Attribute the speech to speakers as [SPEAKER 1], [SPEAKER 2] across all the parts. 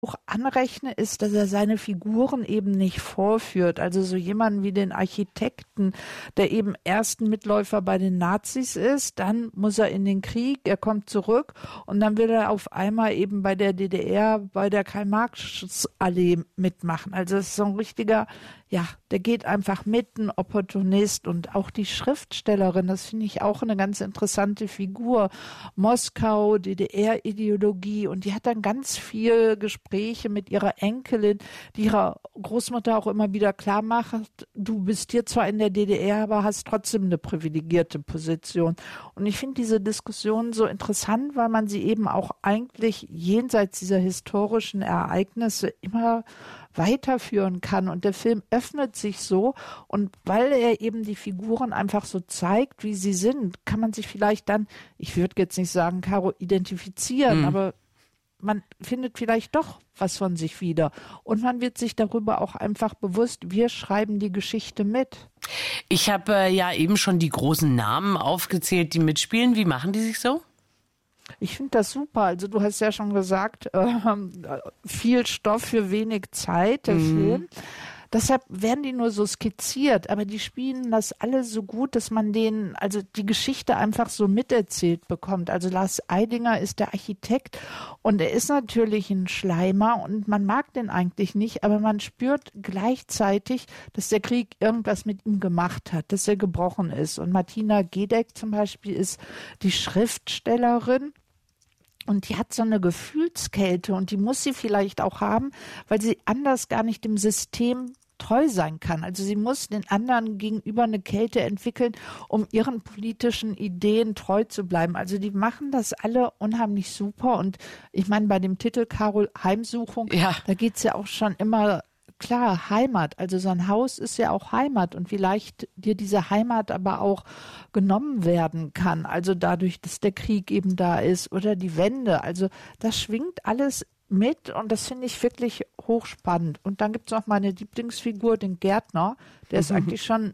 [SPEAKER 1] anrechne, ist, dass er seine Figuren eben nicht vorführt. Also so jemanden wie den Architekten, der eben erst ein Mitläufer bei den Nazis ist, dann muss er in den Krieg, er kommt zurück und dann will er auf einmal eben bei der DDR, bei der Karl-Marx-Allee mitmachen. Also es ist so ein richtiger, ja, der geht einfach mit, ein Opportunist. Und auch die Schriftstellerin, das finde ich auch eine ganz interessante Figur. Moskau, DDR-Ideologie, und die hat dann ganz viel Gespräche mit ihrer Enkelin, die ihrer Großmutter auch immer wieder klar macht, du bist hier zwar in der DDR, aber hast trotzdem eine privilegierte Position. Und ich finde diese Diskussion so interessant, weil man sie eben auch eigentlich jenseits dieser historischen Ereignisse immer weiterführen kann. Und der Film öffnet sich so, und weil er eben die Figuren einfach so zeigt, wie sie sind, kann man sich vielleicht dann, ich würde jetzt nicht sagen, Caro, identifizieren, aber man findet vielleicht doch was von sich wieder. Und man wird sich darüber auch einfach bewusst, wir schreiben die Geschichte mit.
[SPEAKER 2] Ich habe ja eben schon die großen Namen aufgezählt, die mitspielen. Wie machen die sich so?
[SPEAKER 1] Ich finde das super. Also du hast ja schon gesagt, viel Stoff für wenig Zeit, der Film. Deshalb werden die nur so skizziert, aber die spielen das alle so gut, dass man denen, also die Geschichte einfach so miterzählt bekommt. Also Lars Eidinger ist der Architekt und er ist natürlich ein Schleimer und man mag den eigentlich nicht, aber man spürt gleichzeitig, dass der Krieg irgendwas mit ihm gemacht hat, dass er gebrochen ist. Und Martina Gedeck zum Beispiel ist die Schriftstellerin. Und die hat so eine Gefühlskälte und die muss sie vielleicht auch haben, weil sie anders gar nicht dem System treu sein kann. Also sie muss den anderen gegenüber eine Kälte entwickeln, um ihren politischen Ideen treu zu bleiben. Also die machen das alle unheimlich super. Und ich meine, bei dem Titel Carol Heimsuchung, da geht es ja auch schon immer klar, Heimat, also so ein Haus ist ja auch Heimat und wie leicht dir diese Heimat aber auch genommen werden kann, also dadurch, dass der Krieg eben da ist oder die Wende, also das schwingt alles mit und das finde ich wirklich hochspannend. Und dann gibt es noch meine Lieblingsfigur, den Gärtner, der ist eigentlich schon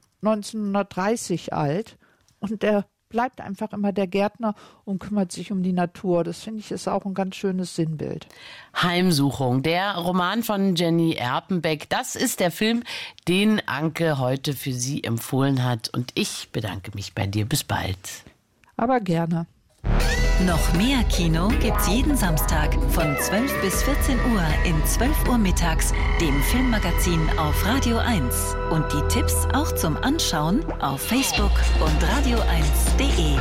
[SPEAKER 1] 1930 alt und der bleibt einfach immer der Gärtner und kümmert sich um die Natur. Das finde ich ist auch ein ganz schönes Sinnbild.
[SPEAKER 2] Heimsuchung, der Roman von Jenny Erpenbeck. Das ist der Film, den Anke heute für Sie empfohlen hat. Und ich bedanke mich bei dir. Bis bald.
[SPEAKER 1] Aber gerne.
[SPEAKER 3] Noch mehr Kino gibt's jeden Samstag von 12 bis 14 Uhr in 12 Uhr mittags, dem Filmmagazin auf Radio 1. Und die Tipps auch zum Anschauen auf Facebook und radio1.de.